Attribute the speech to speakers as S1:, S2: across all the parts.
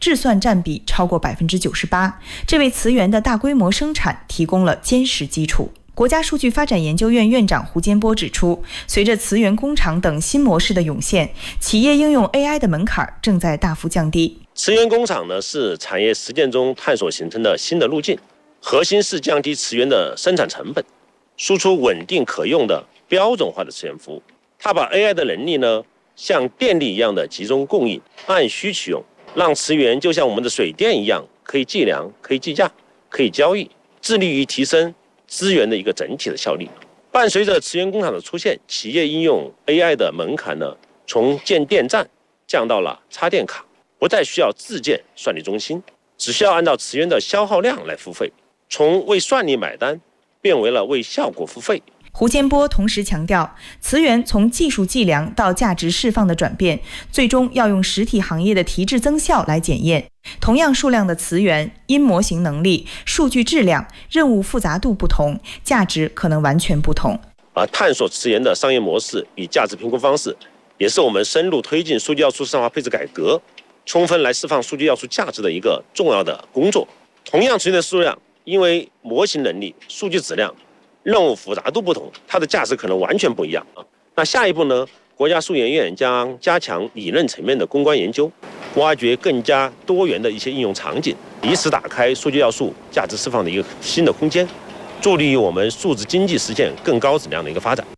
S1: 制算占比超过98%，这为慈源的大规模生产提供了坚实基础。国家数据发展研究院院长胡坚波指出，随着慈源工厂等新模式的涌现，企业应用 AI 的门槛正在大幅降低。
S2: 慈源工厂呢是产业实践中探索形成的新的路径，核心是降低慈源的生产成本，输出稳定可用的标准化的慈源服务。它把 AI 的能力呢像电力一样的集中供应，按需取用，让慈源就像我们的水电一样，可以计量、可以计价、可以交易，致力于提升资源的一个整体的效率。伴随着慈源工厂的出现，企业应用 AI 的门槛呢，从建电站降到了插电卡，不再需要自建算力中心，只需要按照慈源的消耗量来付费，从为算力买单变为了为效果付费。
S1: 胡坚波同时强调，慈源从技术计量到价值释放的转变，最终要用实体行业的提质增效来检验。同样数量的慈源，因模型能力、数据质量、任务复杂度不同，价值可能完全不同。
S2: 探索慈源的商业模式与价值评估方式，也是我们深入推进数据要素市场化配置改革，充分来释放数据要素价值的一个重要的工作。同样慈源的数量，因为模型能力、数据质量、任务复杂度不同，它的价值可能完全不一样。那下一步呢？国家数研院将加强理论层面的攻关研究，挖掘更加多元的一些应用场景，以此打开数据要素价值释放的一个新的空间，助力于我们数字经济实现更高质量的一个发展。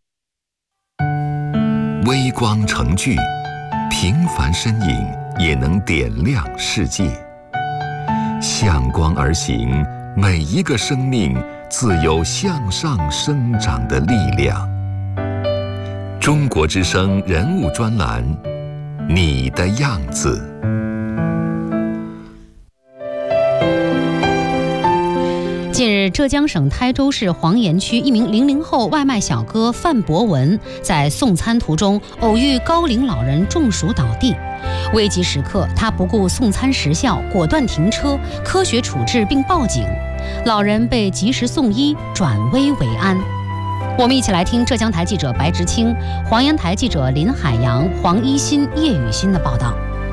S3: 微光成炬，平凡身影也能点亮世界。向光而行，每一个生命自有向上生长的力量。中国之声人物专栏，你的样子。
S4: 近日，浙江省台州市黄岩区一名00后外卖小哥范博文在送餐途中偶遇高龄老人中暑倒地，危急时刻，他不顾送餐时效，果断停车，科学处置并报警，老人被及时送医，转危为安。我们一起来听浙江台记者白直清、黄岩台记者林海洋、黄一新、叶雨欣的报道。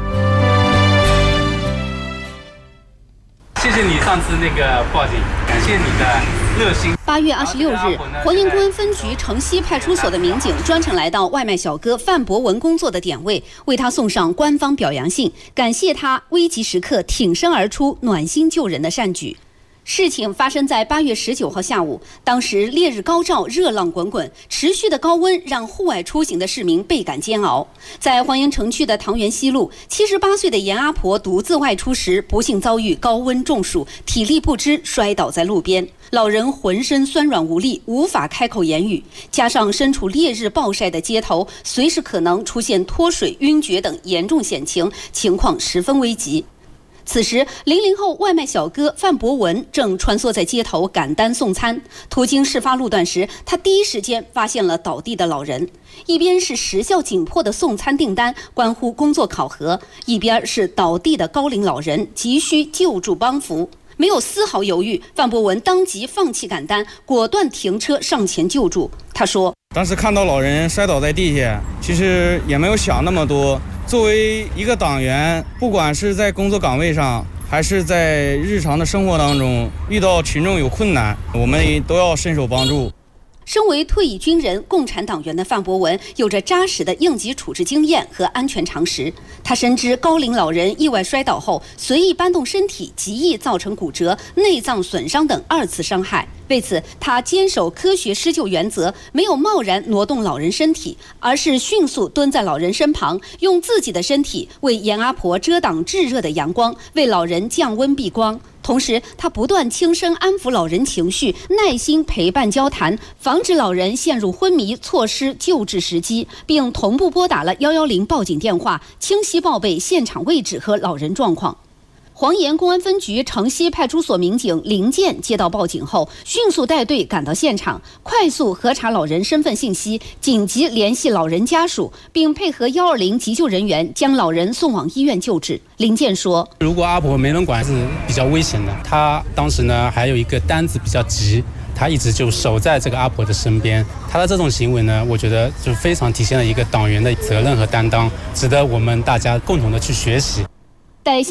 S5: 谢谢你上次那个报警，感谢你的热心。
S6: 8月26日，黄岩公安分局城西派出所的民警专程来到外卖小哥范博文工作的点位，为他送上官方表扬信，感谢他危急时刻挺身而出、暖心救人的善举。事情发生在8月19号下午，当时烈日高照，热浪滚滚，持续的高温让户外出行的市民倍感煎熬。在黄岩城区的唐园西路，78岁的严阿婆独自外出时，不幸遭遇高温中暑，体力不支摔倒在路边。老人浑身酸软无力，无法开口言语，加上身处烈日暴晒的街头，随时可能出现脱水、晕厥等严重险情，情况十分危急。此时，00后外卖小哥范博文正穿梭在街头赶单送餐，途经事发路段时，他第一时间发现了倒地的老人。一边是时效紧迫的送餐订单关乎工作考核，一边是倒地的高龄老人急需救助帮扶。没有丝毫犹豫，范博文当即放弃赶单，果断停车上前救助。他说：“
S7: 当时看到老人摔倒在地下，其实也没有想那么多。作为一个党员，不管是在工作岗位上，还是在日常的生活当中，遇到群众有困难，我们都要伸手帮助。”
S6: 身为退役军人、共产党员的范博文，有着扎实的应急处置经验和安全常识。他深知高龄老人意外摔倒后随意搬动身体，极易造成骨折、内脏损伤等2次伤害。为此，他坚守科学施救原则，没有贸然挪动老人身体，而是迅速蹲在老人身旁，用自己的身体为严阿婆遮挡炙热的阳光，为老人降温避光。同时，他不断轻声安抚老人情绪，耐心陪伴交谈，防止老人陷入昏迷，错失救治时机，并同步拨打了110报警电话，清晰报备现场位置和老人状况。黄岩公安分局城西派出所民警林建接到报警后，迅速带队赶到现场，快速核查老人身份信息，紧急联系老人家属，并配合120急救人员将老人送往医院救治。林建说：“
S5: 如果阿婆没人管是比较危险的，他当时呢还有一个单子比较急。”他一直就守在这个阿婆的身边，他的这种行为呢，我觉得就非常体现了一个党员的责任和担当，值得我们大家共同的去学习。